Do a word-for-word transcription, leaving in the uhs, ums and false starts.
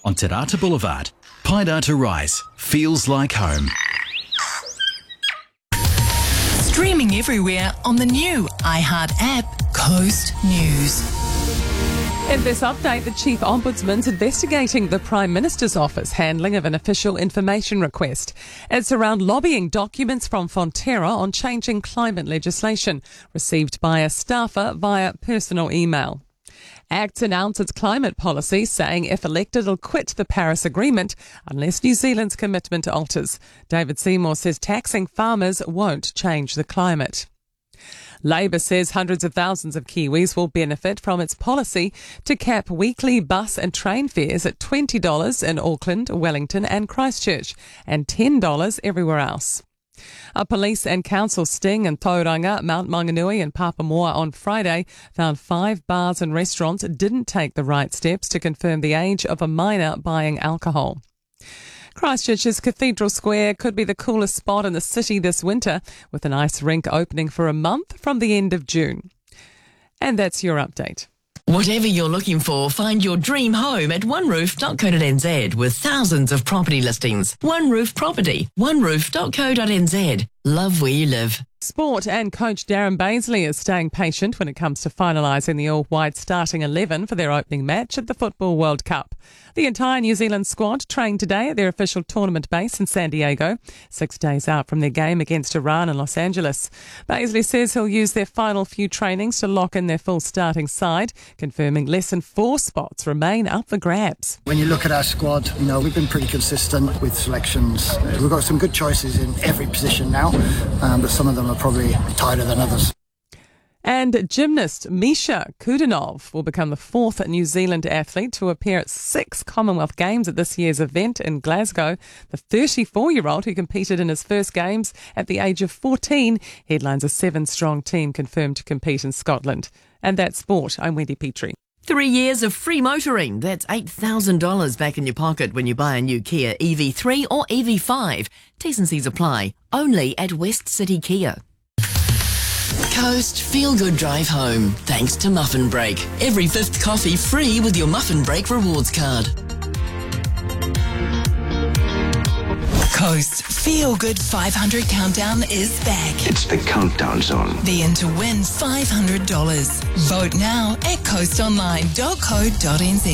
on Te Rata Boulevard. Paidata Rise feels like home. Streaming everywhere on the new iHeart app, Coast News. In this update, the Chief Ombudsman's investigating the Prime Minister's office handling of an official information request. It's around lobbying documents from Fonterra on changing climate legislation, received by a staffer via personal email. ACT announced its climate policy, saying if elected, it'll quit the Paris Agreement unless New Zealand's commitment alters. David Seymour says taxing farmers won't change the climate. Labour says hundreds of thousands of Kiwis will benefit from its policy to cap weekly bus and train fares at twenty dollars in Auckland, Wellington and Christchurch and ten dollars everywhere else. A police and council sting in Tauranga, Mount Maunganui and Papamoa on Friday found five bars and restaurants didn't take the right steps to confirm the age of a minor buying alcohol. Christchurch's Cathedral Square could be the coolest spot in the city this winter, with an ice rink opening for a month from the end of June. And that's your update. Whatever you're looking for, find your dream home at one roof dot co dot n z with thousands of property listings. One Roof Property, one roof dot co dot n z. Love where you live. Sport and coach Darren Baisley is staying patient when it comes to finalising the all-white starting eleven for their opening match at the Football World Cup. The entire New Zealand squad trained today at their official tournament base in San Diego, six days out from their game against Iran in Los Angeles. Baisley says he'll use their final few trainings to lock in their full starting side, confirming less than four spots remain up for grabs. When you look at our squad, you know, we've been pretty consistent with selections. We've got some good choices in every position now, um, but some of them are probably tighter than others. And gymnast Misha Kudinov will become the fourth New Zealand athlete to appear at six Commonwealth Games at this year's event in Glasgow. The thirty-four-year-old who competed in his first Games at the age of fourteen headlines a seven-strong team confirmed to compete in Scotland. And that's sport. I'm Wendy Petrie. Three years of free motoring. That's eight thousand dollars back in your pocket when you buy a new Kia E V three or E V five. T's and C's apply. Only at West City Kia. Coast Feel Good Drive Home, thanks to Muffin Break. Every fifth coffee free with your Muffin Break rewards card. Coast Feel Good five hundred Countdown is back. It's the countdown zone. Be in to win five hundred dollars. Vote now at coast online dot co dot n z.